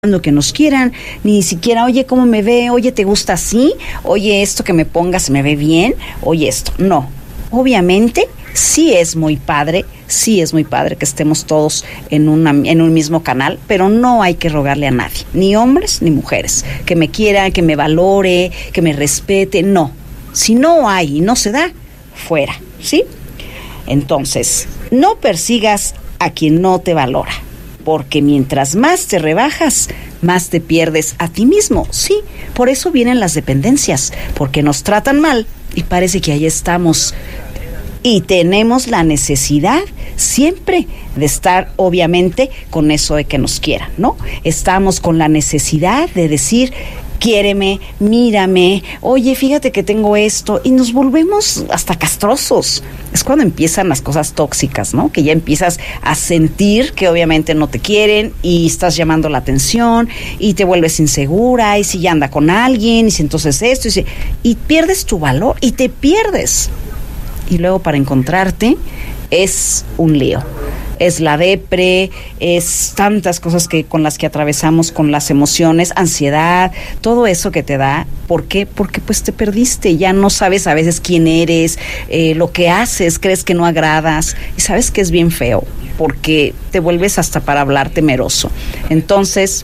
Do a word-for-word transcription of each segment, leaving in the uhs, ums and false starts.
que nos quieran, ni siquiera, oye, ¿cómo me ve? Oye, ¿te gusta así? Oye, esto que me pongas me ve bien. Oye, esto. No. Obviamente, sí es muy padre, sí es muy padre que estemos todos en, una, en un mismo canal, pero no hay que rogarle a nadie, ni hombres ni mujeres, que me quiera, que me valore, que me respete. No. Si no hay y no se da, fuera, ¿sí? Entonces, no persigas a quien no te valora, porque mientras más te rebajas, más te pierdes a ti mismo. Sí, por eso vienen las dependencias, porque nos tratan mal y parece que ahí estamos. Y tenemos la necesidad siempre de estar, obviamente, con eso de que nos quieran, ¿no? Estamos con la necesidad de decir, quiéreme, mírame, oye, fíjate que tengo esto, y nos volvemos hasta castrosos. Es cuando empiezan las cosas tóxicas, ¿no? Que ya empiezas a sentir que obviamente no te quieren y estás llamando la atención y te vuelves insegura, y si ya anda con alguien, y si entonces esto, y, si, y pierdes tu valor y te pierdes. Y luego para encontrarte es un lío. Es la depre, es tantas cosas que con las que atravesamos con las emociones, ansiedad, todo eso que te da. ¿Por qué? Porque pues te perdiste, ya no sabes a veces quién eres, eh, lo que haces, crees que no agradas, y sabes que es bien feo, porque te vuelves hasta para hablar temeroso. Entonces,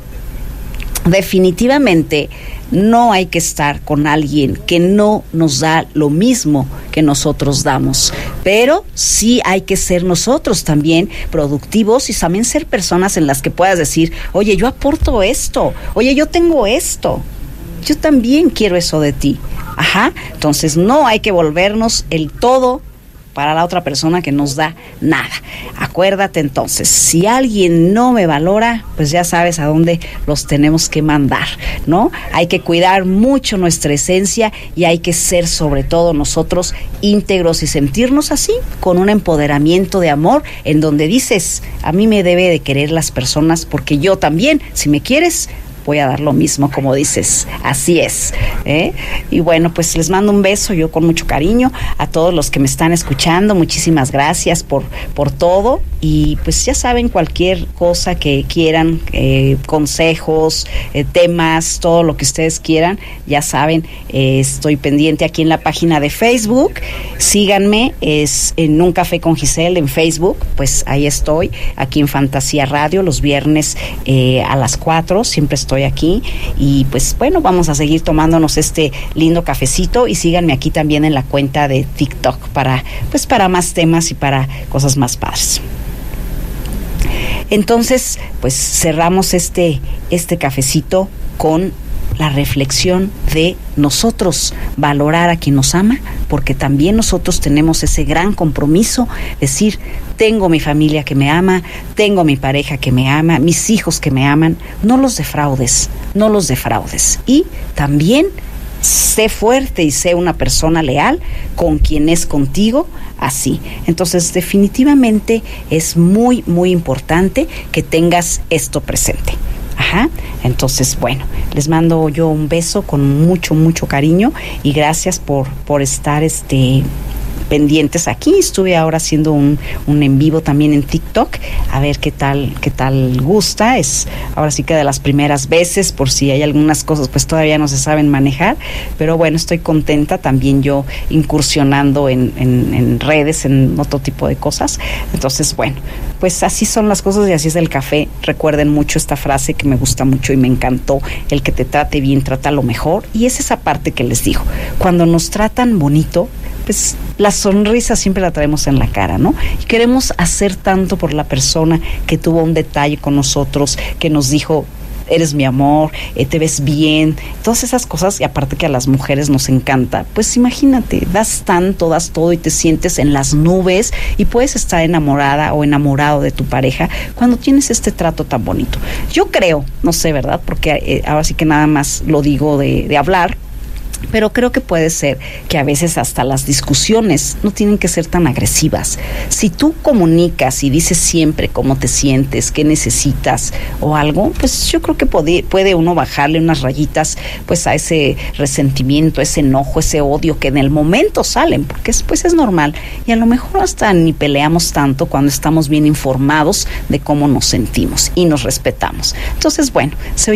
definitivamente no hay que estar con alguien que no nos da lo mismo que nosotros damos, pero sí hay que ser nosotros también productivos y también ser personas en las que puedas decir, oye, yo aporto esto, oye, yo tengo esto, yo también quiero eso de ti. Ajá, entonces no hay que volvernos el todo para la otra persona que nos da nada. Acuérdate entonces, si alguien no me valora, pues ya sabes a dónde los tenemos que mandar, ¿no? Hay que cuidar mucho nuestra esencia y hay que ser sobre todo nosotros íntegros y sentirnos así, con un empoderamiento de amor, en donde dices, a mí me debe de querer las personas porque yo también, si me quieres, voy a dar lo mismo, como dices, así es, ¿eh? Y bueno, pues les mando un beso, yo con mucho cariño, a todos los que me están escuchando, muchísimas gracias por, por todo, y pues ya saben, cualquier cosa que quieran, eh, consejos, eh, temas, todo lo que ustedes quieran, ya saben, eh, estoy pendiente aquí en la página de Facebook, síganme, es en Un Café con Giselle en Facebook, pues ahí estoy, aquí en Fantasía Radio, los viernes eh, a las cuatro, siempre estoy aquí, y pues bueno, vamos a seguir tomándonos este lindo cafecito, y síganme aquí también en la cuenta de TikTok para pues para más temas y para cosas más padres. Entonces, pues cerramos este este cafecito con la reflexión de nosotros, valorar a quien nos ama, porque también nosotros tenemos ese gran compromiso, decir, tengo mi familia que me ama, tengo mi pareja que me ama, mis hijos que me aman, no los defraudes, no los defraudes. Y también sé fuerte y sé una persona leal con quien es contigo, así. Entonces, definitivamente es muy, muy importante que tengas esto presente. Ajá, entonces bueno, les mando yo un beso con mucho, mucho cariño y gracias por, por estar este pendientes aquí. Estuve ahora haciendo un, un en vivo también en TikTok, a ver qué tal, qué tal gusta. Es ahora sí que de las primeras veces, por si hay algunas cosas pues todavía no se saben manejar, pero bueno, estoy contenta también yo incursionando en, en, en redes, en otro tipo de cosas. Entonces bueno, pues así son las cosas y así es el café. Recuerden mucho esta frase que me gusta mucho y me encantó, el que te trate bien, trata lo mejor, y es esa parte que les digo, cuando nos tratan bonito, pues la sonrisa siempre la traemos en la cara, ¿no? Y queremos hacer tanto por la persona que tuvo un detalle con nosotros, que nos dijo, eres mi amor, eh, te ves bien, todas esas cosas, y aparte que a las mujeres nos encanta, pues imagínate, das tanto, das todo y te sientes en las nubes y puedes estar enamorada o enamorado de tu pareja cuando tienes este trato tan bonito. Yo creo, no sé, ¿verdad? Porque eh, ahora sí que nada más lo digo de, de hablar, Pero creo que puede ser que a veces hasta las discusiones no tienen que ser tan agresivas. Si tú comunicas y dices siempre cómo te sientes, qué necesitas o algo, pues yo creo que puede, puede uno bajarle unas rayitas pues a ese resentimiento, ese enojo, ese odio que en el momento salen, porque pues es normal. Y a lo mejor hasta ni peleamos tanto cuando estamos bien informados de cómo nos sentimos y nos respetamos. Entonces, bueno, se